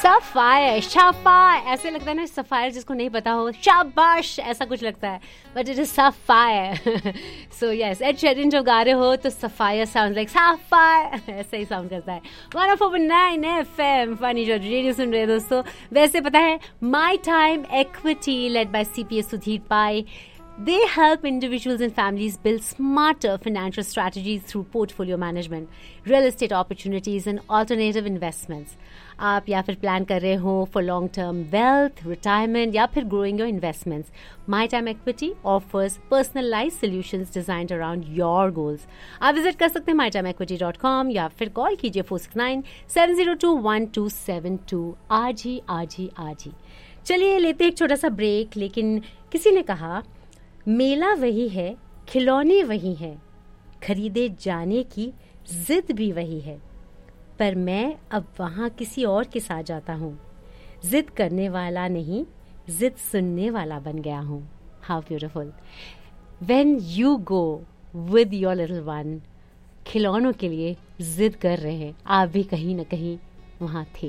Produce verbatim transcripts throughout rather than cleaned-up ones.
Sapphire, शाफायर, ऐसे लगता है ना सफायर जिसको नहीं पता हो, शाबाश ऐसा कुछ लगता है, but it is sapphire. So yes, Ed Sheeran जो गा रहे हो तो सफायर साउंड लाइक सफायर, ऐसा ही साउंड करता है. One of over nine F M funny जो रेडियो सुन रहे हैं दोस्तों. वैसे पता है my time equity led by C P S Sudhir pi, they help individuals and families build smarter financial strategies through portfolio management, real estate opportunities and alternative investments. आप या फिर प्लान कर रहे हो for long term wealth, retirement या फिर growing your investments, My Time Equity offers personalized solutions designed around your goals. आप visit कर सकते हैं my time equity dot com या फिर कॉल कीजिए four six nine seven zero two one two seven to. आज ही आज ही आज ही. चलिए लेते हैं एक छोटा सा ब्रेक. लेकिन किसी ने कहा मेला वही है, खिलौने वही हैं, खरीदे जाने की जिद भी वही है, पर मैं अब वहाँ किसी और के साथ जाता हूँ. जिद करने वाला नहीं, जिद सुनने वाला बन गया हूँ. How beautiful. When you go with your little one, खिलौनों के लिए जिद कर रहे हैं, आप भी कहीं ना कहीं वहाँ थे.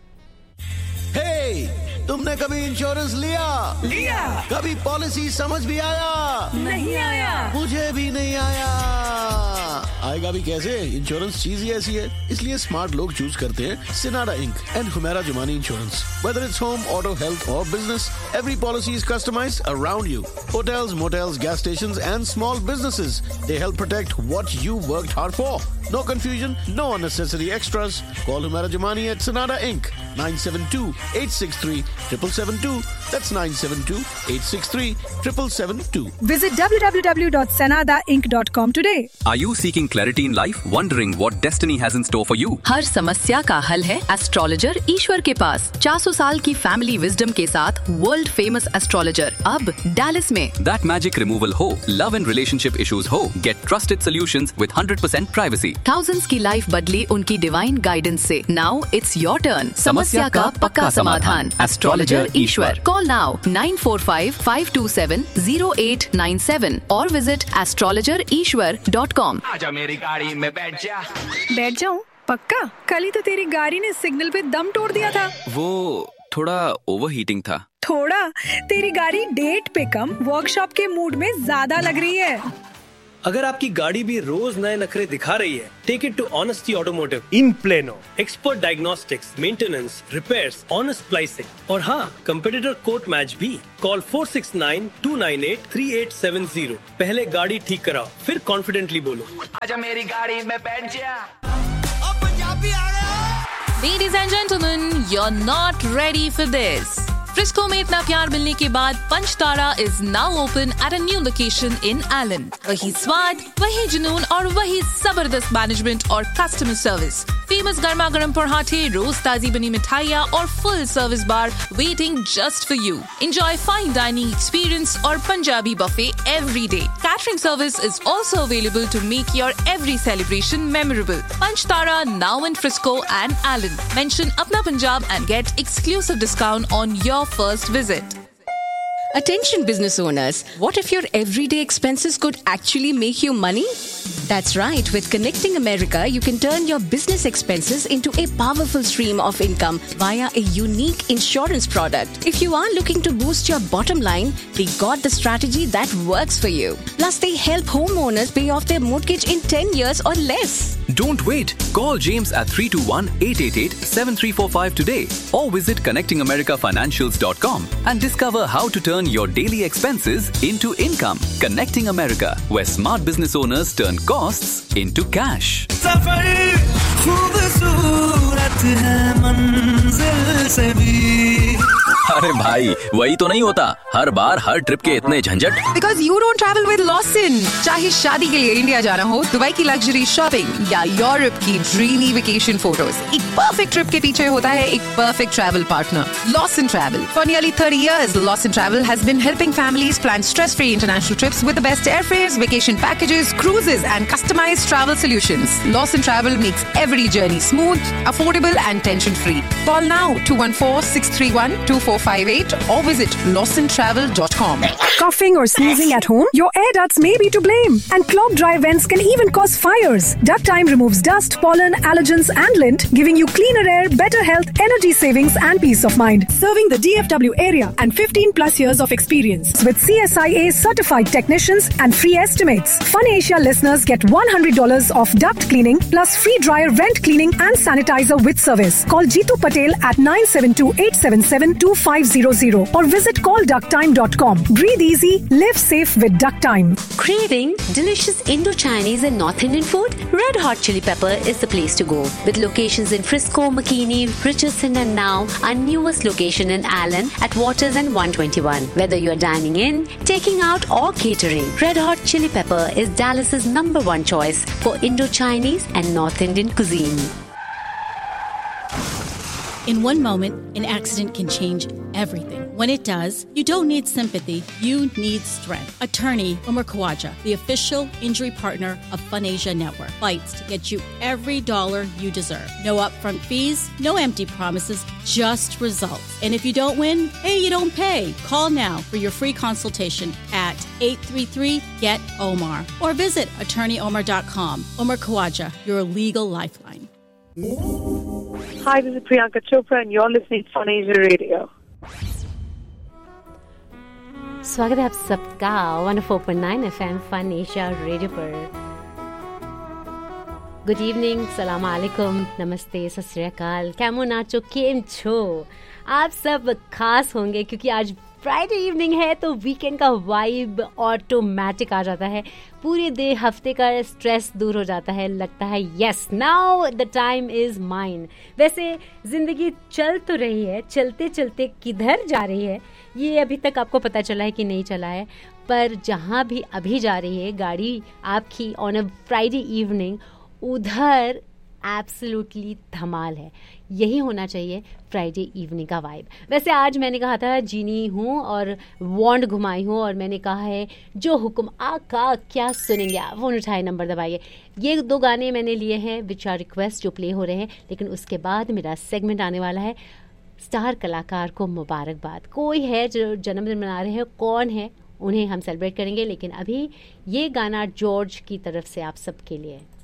Hey, तुमने कभी इंश्योरेंस लिया? लिया. कभी पॉलिसी समझ भी आया? नहीं आया. मुझे भी नहीं आया. आएगा भी कैसे? इंश्योरेंस चीज ही ऐसी है. इसलिए स्मार्ट लोग चूज करते हैं सिनाडा ink and Humaira Jumani insurance. Whether it's home, auto, health or business, every policy is customized around you. Hotels, motels, gas stations and small businesses. They help protect what you worked hard for. No confusion, no unnecessary extras. Call Humera Jumani at Sanada Incorporated. nine seven two, eight six three, seven seven seven two. That's nine seven two, eight six three, seven seven seven two. Visit w w w dot sanada inc dot com today. Are you seeking clarity in life? Wondering what destiny has in store for you? हर समस्या का हल है astrologer ईश्वर के पास. चार सौ साल की family wisdom के साथ वर्ल्ड फेमस एस्ट्रोलॉजर अब डैलिस में. That magic removal हो, love and relationship issues हो, get trusted solutions with one hundred percent privacy. Thousands की लाइफ बदली उनकी डिवाइन गाइडेंस से. Now it's your turn. समस्या का पक्का समाधान. Astrologer Ishwar. Call now nine four five, five two seven, zero eight nine seven or visit astrologer ishwar dot com. आजा मेरी गाड़ी में बैठ जा. बैठ जाऊं? पक्का? कल ही तो तेरी गाड़ी ने सिग्नल पे दम तोड़ दिया था. वो थोड़ा ओवरहीटिंग था. थोड़ा? तेरी गाड़ी डेट पे कम वर्कशॉप के मूड में ज्यादा लग रही है. अगर आपकी गाड़ी भी रोज नए नखरे दिखा रही है, take it to honesty automotive in plano. Expert diagnostics, maintenance, repairs, honest pricing और हाँ, कंपेटिटर कोट मैच भी. Call four six nine, to nine eight, three eight seven zero. पहले गाड़ी ठीक कराओ, फिर कॉन्फिडेंटली बोलो आजा मेरी गाड़ी में बैठ जा. अब पंजाबी आ गया. Ladies and gentlemen, you're not ready for this. Frisco में इतना प्यार मिलने के बाद पंचतारा is now open at a new location in Elon. वही स्वाद, वही जुनून और वही जबरदस्त मैनेजमेंट और कस्टमर सर्विस. फेमस गर्मा गर्म पराठे, रोज ताजी बनी मिठाइयाँ और full service bar waiting just for you. Enjoy fine dining experience और Punjabi buffet every day. Catering service is also available to make your every celebration memorable. Panj Taara now in Frisco and Alan. Mention अपना Punjab and get exclusive discount on your first visit. Attention business owners, what if your everyday expenses could actually make you money? That's right, with Connecting America, you can turn your business expenses into a powerful stream of income via a unique insurance product. If you are looking to boost your bottom line, they got the strategy that works for you. Plus, they help homeowners pay off their mortgage in ten years or less. Don't wait. Call James at three two one, eight eight eight, seven three four five today or visit connecting america financials dot com and discover how to turn your daily expenses into income. Connecting America, where smart business owners turn costs into cash. सफर खूबसूरत है मंजिल से भी. अरे भाई, वही तो नहीं होता हर बार हर ट्रिप के इतने झंझट. Because you don't travel with Lawson. चाहे शादी के लिए इंडिया जाना हो, दुबई की लग्जरी शॉपिंग या यूरोप की ड्रीमी वेकेशन फोटोज, एक परफेक्ट ट्रिप के पीछे होता है एक perfect travel partner. Lawson Travel. For nearly thirty years, Lawson Travel has been helping families plan stress-free international trips with the best airfares, vacation packages, cruises, and customized travel solutions. Lawson Travel makes every journey smooth, affordable, and tension-free. Call now two one four, six three one, two four five eight or visit lawson travel dot com. Coughing or sneezing at home? Your air ducts may be to blame. And clogged dry vents can even cause fires. Duct Time removes dust, pollen, allergens and lint, giving you cleaner air, better health, energy savings and peace of mind. Serving the D F W area and fifteen plus years of experience. With C S I A certified technicians and free estimates. Fun Asia listeners get one hundred dollars off duct cleaning plus free dryer vent cleaning and sanitizer with service. Call Jeetu Patel at nine seven two, eight seven seven, two five zero zero or visit call duct time dot com. Breathe easy, live safe with Duct Time. Craving delicious Indo-Chinese and North Indian food? Red Hot Chili Pepper is the place to go. With locations in Frisco, McKinney, Richardson and now our newest location in Allen at Waters and one twenty-one. Whether you're dining in, taking out or catering, Red Hot Chili Pepper is Dallas's number one choice for Indo-Chinese and North Indian cuisine. In one moment, an accident can change everything. When it does, you don't need sympathy, you need strength. Attorney Umar Khawaja, the official injury partner of Fun Asia Network, fights to get you every dollar you deserve. No upfront fees, no empty promises, just results. And if you don't win, hey, you don't pay. Call now for your free consultation at eight three three, G E T, O M A R or visit attorney omar dot com. Umar Khawaja, your legal lifeline. Hi, this is Priyanka Chopra and you're listening to Fun Asia Radio. स्वागत है आप सबका one oh four point nine F M fun Asia radio पर. Good evening, सलाम अलैकुम, नमस्ते, सत श्री अकाल, कैमो नाचो, केम छो. आप सब खास होंगे क्योंकि आज फ्राइडे इवनिंग है तो वीकेंड का वाइब ऑटोमेटिक आ जाता है. पूरे दे हफ्ते का स्ट्रेस दूर हो जाता है. लगता है yes now the time is mine. वैसे जिंदगी चल तो रही है, चलते चलते किधर जा रही है ये अभी तक आपको पता चला है कि नहीं चला है. पर जहाँ भी अभी जा रही है गाड़ी आपकी ऑन अ फ्राइडे इवनिंग, उधर एब्सोल्युटली धमाल है. यही होना चाहिए फ्राइडे इवनिंग का वाइब. वैसे आज मैंने कहा था जीनी हूँ और वॉन्ड घुमाई हूँ और मैंने कहा है जो हुक्म आका क्या सुनेंगे आप, फोन उठाए, नंबर दबाइए. ये दो गाने मैंने लिए हैं विच आर रिक्वेस्ट जो प्ले हो रहे हैं. लेकिन उसके बाद मेरा सेगमेंट आने वाला है स्टार कलाकार को मुबारकबाद. कोई है जो जन्मदिन मना रहे हैं, कौन है उन्हें हम सेलिब्रेट करेंगे. लेकिन अभी ये गाना जॉर्ज की तरफ से आप सबके लिए.